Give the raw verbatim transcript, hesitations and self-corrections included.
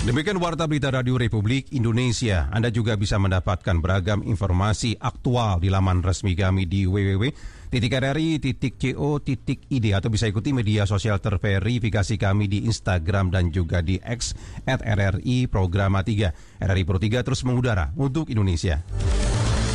Demikian Warta Berita Radio Republik Indonesia. Anda juga bisa mendapatkan beragam informasi aktual di laman resmi kami di w w w titik r r i titik co titik i d atau bisa ikuti media sosial terverifikasi kami di Instagram dan juga di X at R R I Programa tiga. R R I Pro tiga terus mengudara untuk Indonesia.